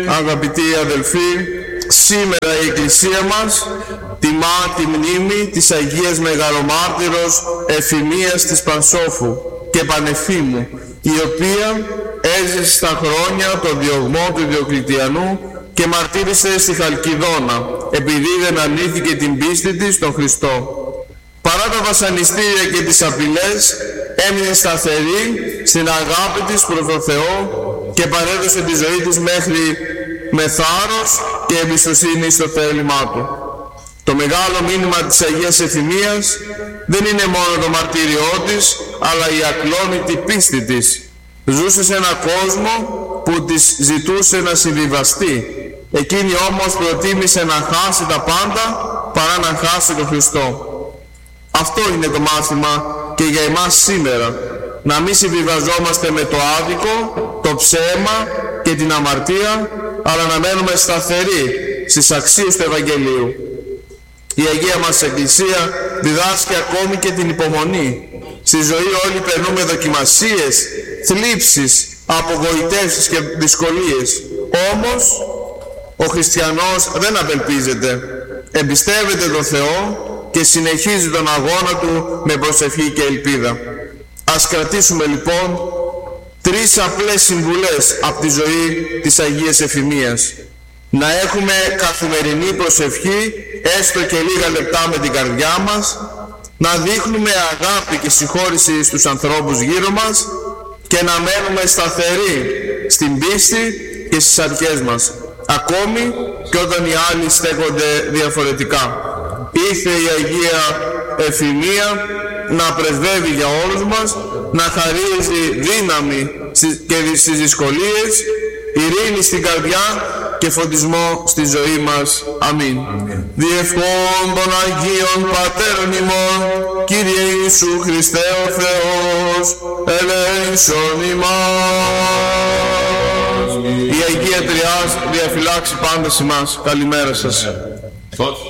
Αγαπητοί αδελφοί, σήμερα η Εκκλησία μας τιμά τη μνήμη της Αγίας Μεγαλομάρτυρος Εφημίας της Πανσόφου και Πανεφήμου, η οποία έζησε στα χρόνια των διωγμών του Διοκλητιανού και μαρτύρησε στη Χαλκιδόνα, επειδή δεν αρνήθηκε την πίστη της στον Χριστό. Παρά τα βασανιστήρια και τις απειλές, έμεινε σταθερή στην αγάπη της προς τον Θεό και παρέδωσε τη ζωή της μέχρι με θάρρος και εμπιστοσύνη στο θέλημά Του. Το μεγάλο μήνυμα της Αγίας Εφημίας δεν είναι μόνο το μαρτύριό της, αλλά η ακλόνητη πίστη της. Ζούσε σε έναν κόσμο που της ζητούσε να συμβιβαστεί. Εκείνη όμως προτίμησε να χάσει τα πάντα παρά να χάσει τον Χριστό. Αυτό είναι το μάθημα και για εμάς σήμερα. Να μην συμβιβαζόμαστε με το άδικο, το ψέμα και την αμαρτία, αλλά να μένουμε σταθεροί στις αξίες του Ευαγγελίου. Η Αγία μας Εκκλησία διδάσκει ακόμη και την υπομονή. Στη ζωή όλοι περνούμε δοκιμασίες, θλίψεις, απογοητεύσεις και δυσκολίες. Όμως ο χριστιανός δεν απελπίζεται. Εμπιστεύεται τον Θεό και συνεχίζει τον αγώνα του με προσευχή και ελπίδα. Ας κρατήσουμε λοιπόν τρεις απλές συμβουλές από τη ζωή της Αγίας Εφημίας. Να έχουμε καθημερινή προσευχή, έστω και λίγα λεπτά με την καρδιά μας, να δείχνουμε αγάπη και συγχώρηση στους ανθρώπους γύρω μας και να μένουμε σταθεροί στην πίστη και στις αρχές μας, ακόμη και όταν οι άλλοι στέκονται διαφορετικά. Ήρθε η Αγία Εφημία να πρεσβεύει για όλους μας, να χαρίζει δύναμη και στις δυσκολίες, ειρήνη στην καρδιά και φωτισμό στη ζωή μας. Αμήν. Διευχών των Αγίων Πατέρων ημών, Κύριε Ιησού Χριστέ ο Θεός, ελέησον ημάς. Η Αγία Τριάς διαφυλάξει πάντας ημάς. Καλημέρα σας.